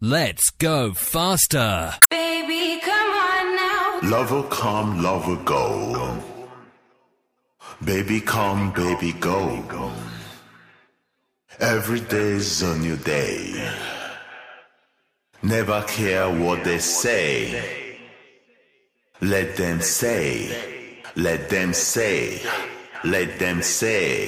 Let's go faster. Baby, come on now. Love will come, love will go. Baby come, baby go. Every day's a new day. Never care what they say. Let them say, let them say, let them say.